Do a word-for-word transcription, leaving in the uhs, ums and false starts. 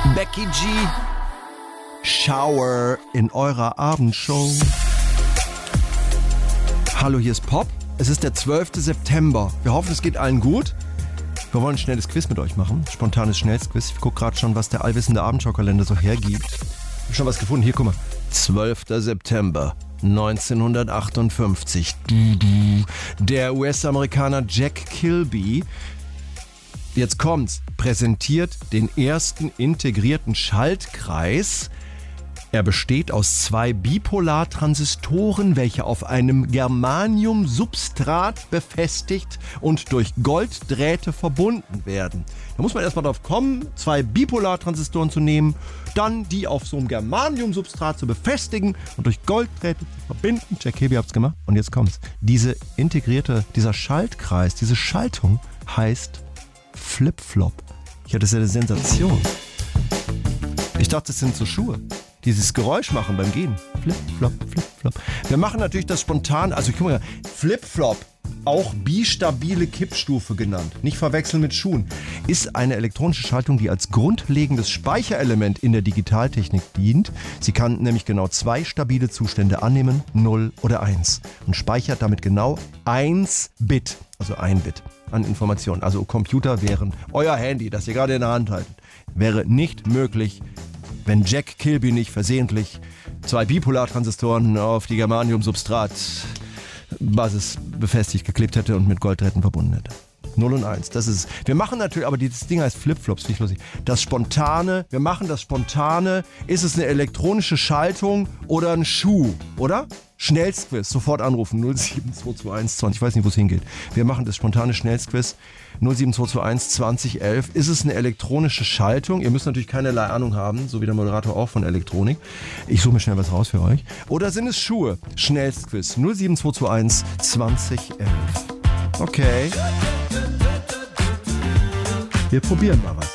Becky G. Shower in eurer Abendshow. Hallo, hier ist Pop. Es ist der zwölfte September. Wir hoffen, es geht allen gut. Wir wollen ein schnelles Quiz mit euch machen. Spontanes Schnellsquiz. Ich gucke gerade schon, was der allwissende Abendschau-Kalender so hergibt. Ich habe schon was gefunden. Hier, guck mal. zwölfter September neunzehnhundertachtundfünfzig. Der U S-Amerikaner Jack Kilby, jetzt kommt's, präsentiert den ersten integrierten Schaltkreis. Er besteht aus zwei Bipolartransistoren, welche auf einem Germanium-Substrat befestigt und durch Golddrähte verbunden werden. Da muss man erstmal drauf kommen, zwei Bipolartransistoren zu nehmen, dann die auf so einem Germanium-Substrat zu befestigen und durch Golddrähte zu verbinden. Jack Kilby hat's gemacht. Und jetzt kommt's. Diese integrierte, dieser Schaltkreis, diese Schaltung heißt Flip-Flop. Ja, das ist ja eine Sensation. Ich dachte, das sind so Schuhe. Dieses Geräusch machen beim Gehen. Flip, flop, flip, flop. Wir machen natürlich das spontan, also guck mal, Flip, flop, auch bistabile Kippstufe genannt, nicht verwechseln mit Schuhen, ist eine elektronische Schaltung, die als grundlegendes Speicherelement in der Digitaltechnik dient. Sie kann nämlich genau zwei stabile Zustände annehmen, null oder eins, und speichert damit genau eins Bit, also ein Bit an Informationen. Also Computer wären, euer Handy, das ihr gerade in der Hand haltet, wäre nicht möglich, wenn Jack Kilby nicht versehentlich zwei Bipolartransistoren auf die Germanium-Substrat-Basis befestigt geklebt hätte und mit Golddrähten verbunden hätte. null und eins, das ist es. Wir machen natürlich, aber dieses Ding heißt Flipflops, finde ich lustig. Das Spontane, wir machen das Spontane. Ist es eine elektronische Schaltung oder ein Schuh, oder? Schnellsquiz, sofort anrufen, null sieben zwei zwei eins zwanzig, ich weiß nicht, wo es hingeht. Wir machen das spontane Schnellsquiz, null sieben zwei zwei eins zwanzig elf. Ist es eine elektronische Schaltung? Ihr müsst natürlich keinerlei Ahnung haben, so wie der Moderator auch von Elektronik. Ich suche mir schnell was raus für euch. Oder sind es Schuhe? Schnellsquiz, null sieben zwei zwei eins zwanzig elf. Okay. Wir probieren mal was.